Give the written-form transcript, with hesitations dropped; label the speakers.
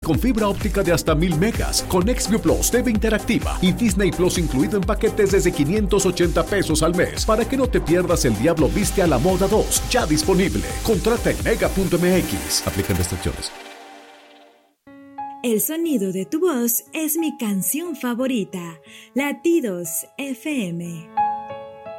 Speaker 1: con fibra óptica de hasta 1000 megas, con Xview Plus TV interactiva y Disney Plus incluido en paquetes desde 580 pesos al mes, para que no te pierdas El Diablo Viste a la Moda 2, ya disponible. Contrata en mega.mx. Aplican restricciones.
Speaker 2: El sonido de tu voz es mi canción favorita. Latidos FM.